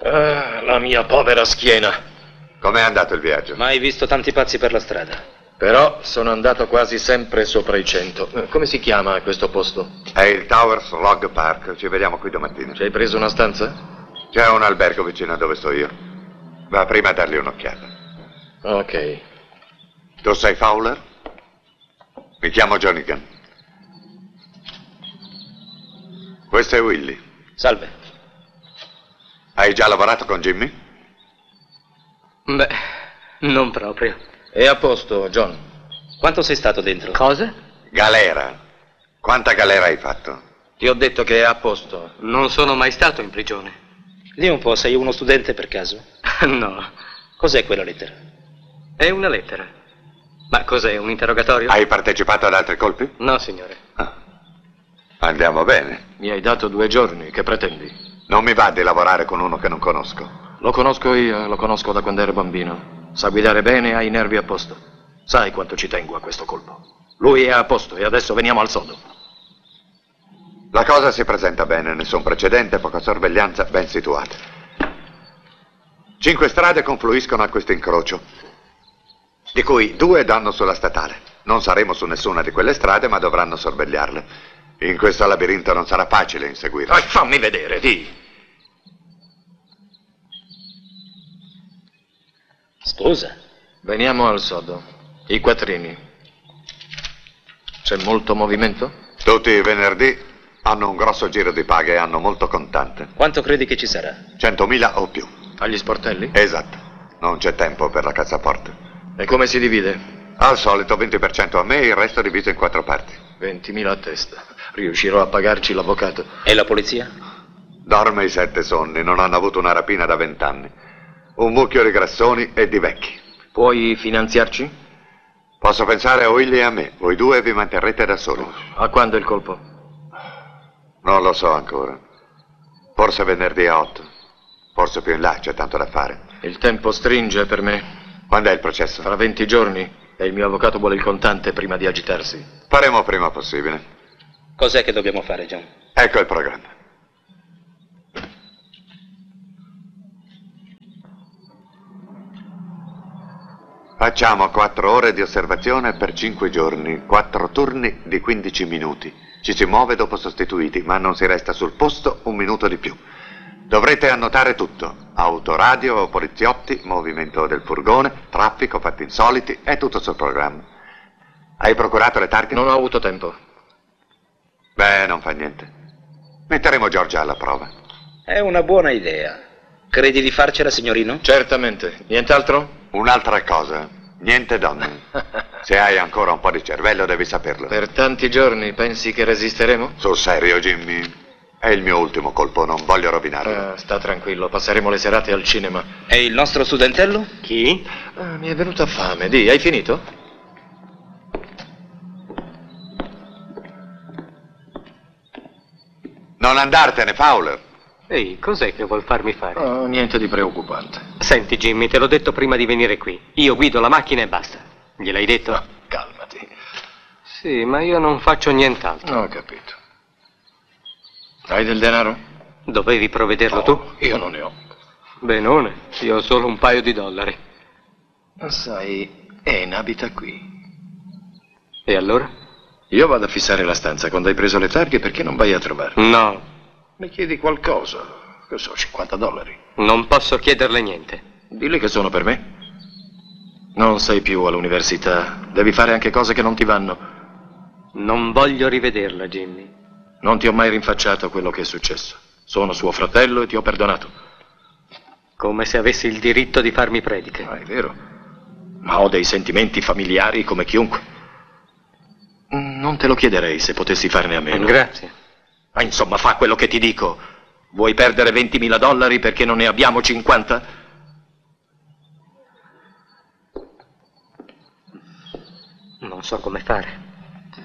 Ah, la mia povera schiena. Com'è andato il viaggio? Mai visto tanti pazzi per la strada. Però sono andato quasi sempre sopra i 100. Come si chiama questo posto? È il Towers Log Park. Ci vediamo qui domattina. Ci hai preso una stanza? C'è un albergo vicino a dove sto io. Va prima a dargli un'occhiata. Ok. Tu sei Fowler? Mi chiamo Johnny Gunn. Questo è Willy. Salve. Hai già lavorato con Jimmy? Beh, non proprio. È a posto, John. Quanto sei stato dentro? Cosa? Galera. Quanta galera hai fatto? Ti ho detto che è a posto. Non sono mai stato in prigione. Dì un po', sei uno studente per caso? No, Cos'è quella lettera? è una lettera. Ma cos'è, un interrogatorio? Hai partecipato ad altri colpi? No, signore. Andiamo bene. Mi hai dato 2 giorni, che pretendi? Non mi va di lavorare con uno che non conosco. Lo conosco io, lo conosco da quando ero bambino. Sa guidare bene e ha i nervi a posto. Sai quanto ci tengo a questo colpo. Lui è a posto e adesso veniamo al sodo. La cosa si presenta bene, nessun precedente, poca sorveglianza, ben situata. 5 strade confluiscono a questo incrocio, di cui 2 danno sulla statale. Non saremo su nessuna di quelle strade, ma dovranno sorvegliarle. In questo labirinto non sarà facile inseguirle. Fammi vedere, di. Scusa. Veniamo al sodo. I quattrini. C'è molto movimento? Tutti i venerdì hanno un grosso giro di paga e hanno molto contante. Quanto credi che ci sarà? 100.000 o più. Agli sportelli? Esatto. Non c'è tempo per la cassaforte. E come si divide? Al solito 20% a me e il resto diviso in 4 parti. 20.000 a testa. Riuscirò a pagarci l'avvocato. E la polizia? Dorme i 7 sonni, non hanno avuto una rapina da 20 anni. Un mucchio di grassoni e di vecchi. Puoi finanziarci? Posso pensare a Willy e a me. Voi 2 vi manterrete da soli. A quando il colpo? Non lo so ancora. Forse venerdì a 8. Forse più in là, c'è tanto da fare. Il tempo stringe per me. Quando è il processo? Fra 20 giorni. E il mio avvocato vuole il contante prima di agitarsi. Faremo prima possibile. Cos'è che dobbiamo fare, John? Ecco il programma. Facciamo 4 ore di osservazione per 5 giorni, 4 turni di 15 minuti. Ci si muove dopo sostituiti, ma non si resta sul posto un minuto di più. Dovrete annotare tutto. Autoradio, poliziotti, movimento del furgone, traffico, fatti insoliti, è tutto sul programma. Hai procurato le targhe? Non ho avuto tempo. Beh, non fa niente. Metteremo Giorgia alla prova. È una buona idea. Credi di farcela, signorino? Certamente. Nient'altro? Un'altra cosa, niente donne. Se hai ancora un po' di cervello devi saperlo. Per tanti giorni pensi che resisteremo? Sul serio, Jimmy? È il mio ultimo colpo, non voglio rovinarlo. Sta tranquillo, passeremo le serate al cinema. E il nostro studentello? Chi? Mi è venuta fame. Di, hai finito? Non andartene, Fowler. Ehi, cos'è che vuol farmi fare? Oh, niente di preoccupante. Senti, Jimmy, te l'ho detto prima di venire qui. Io guido la macchina e basta. Gliel'hai detto? Calmati. Sì, ma io non faccio nient'altro. Ho capito. Hai del denaro? Dovevi provvederlo tu? Io non ne ho. Benone, io ho solo un paio di dollari. Sai, Anne abita qui. E allora? Io vado a fissare la stanza. Quando hai preso le targhe, perché non vai a trovarla? No, Mi chiedi qualcosa? Che so, $50. non posso chiederle niente. Dilli che sono per me. Non sei più all'università. Devi fare anche cose che non ti vanno. Non voglio rivederla, Jimmy. Non ti ho mai rinfacciato quello che è successo. Sono suo fratello e ti ho perdonato. Come se avessi il diritto di farmi prediche. È vero. Ma ho dei sentimenti familiari come chiunque. Non te lo chiederei se potessi farne a meno. Grazie. Ma insomma, fa quello che ti dico. Vuoi perdere $20.000 perché non ne abbiamo 50? Non so come fare.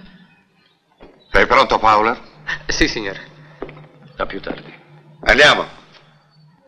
Sei pronto, Fowler? Sì, signore. A più tardi. Andiamo.